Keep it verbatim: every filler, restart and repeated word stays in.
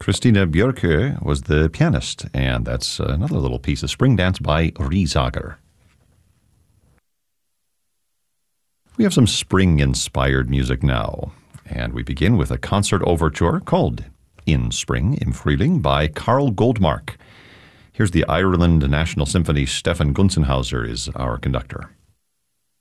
Christina Björkö was the pianist, and that's another little piece of Spring Dance by Riesager. We have some spring-inspired music now, and we begin with a concert overture called In Spring, Im Frühling by Carl Goldmark. Here's the Ireland National Symphony. Stefan Gunzenhauser is our conductor.